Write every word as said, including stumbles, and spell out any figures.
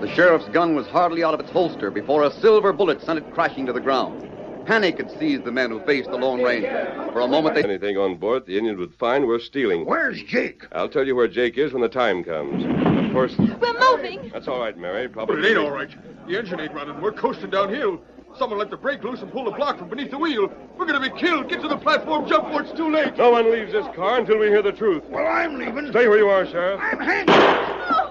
The sheriff's gun was hardly out of its holster before a silver bullet sent it crashing to the ground. Panic had seized the men who faced the Lone Ranger. For a moment, they... Anything on board the Indians would find we're stealing. Where's Jake? I'll tell you where Jake is when the time comes. Of course... We're moving. That's all right, Mary. Probably... But it ain't all right. The engine ain't running. We're coasting downhill. Someone let the brake loose and pull the block from beneath the wheel. We're going to be killed. Get to the platform. Jump for it's too late. No one leaves this car until we hear the truth. Well, I'm leaving. Stay where you are, Sheriff. I'm hanging.